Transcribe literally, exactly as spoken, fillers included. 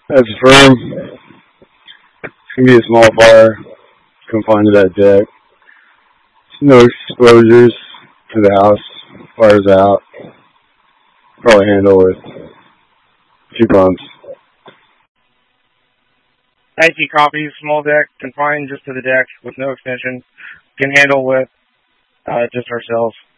That's firm. It's gonna be a small fire, confined to that deck. No exposures to the house. Fire's out. Probably handle with two pumps. I T copies, small deck, confined just to the deck with no extension. Can handle with uh, just ourselves.